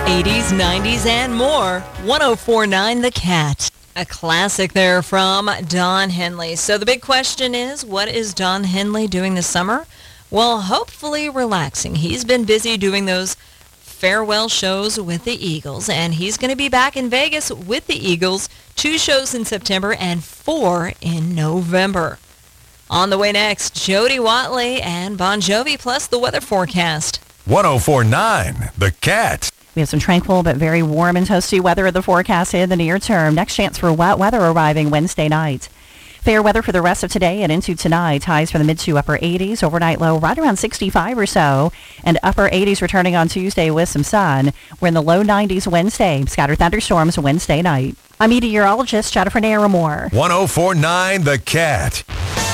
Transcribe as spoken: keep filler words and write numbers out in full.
eighties, nineties, and more. one oh four point nine The Cat. A classic there from Don Henley. So the big question is, what is Don Henley doing this summer? Well, hopefully relaxing. He's been busy doing those farewell shows with the Eagles, and he's going to be back in Vegas with the Eagles. Two shows in September and four in November. On the way next, Jody Watley and Bon Jovi, plus the weather forecast. one oh four point nine The Cat. We have some tranquil but very warm and toasty weather in the forecast in the near term. Next chance for wet weather arriving Wednesday night. Fair weather for the rest of today and into tonight. Highs from the mid to upper eighties. Overnight low right around sixty-five or so. And upper eighties returning on Tuesday with some sun. We're in the low nineties Wednesday. Scattered thunderstorms Wednesday night. I'm meteorologist Jennifer Naramore. one oh four point nine The Cat.